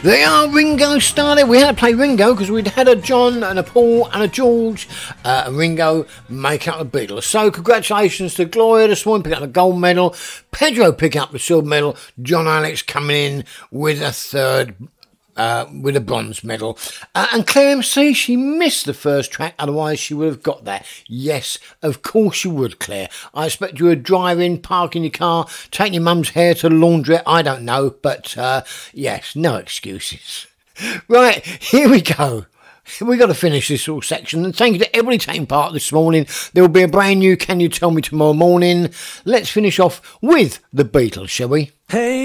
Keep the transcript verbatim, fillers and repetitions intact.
They are Ringo started. We had to play Ringo because we'd had a John and a Paul and a George uh, and Ringo make up the Beatles. So congratulations to Gloria this morning, picking up the gold medal. Pedro picking up the silver medal. John Alex coming in with a third Uh, with a bronze medal. Uh, and Claire M C, she missed the first track, otherwise she would have got that. Yes, of course you would, Claire. I expect you would drive in, park in your car, take your mum's hair to the laundrette, I don't know, but uh, yes, no excuses. Right, here we go. We've got to finish this little section, and thank you to everybody taking part this morning. There will be a brand new Can You Tell Me tomorrow morning. Let's finish off with the Beatles, shall we? Hey.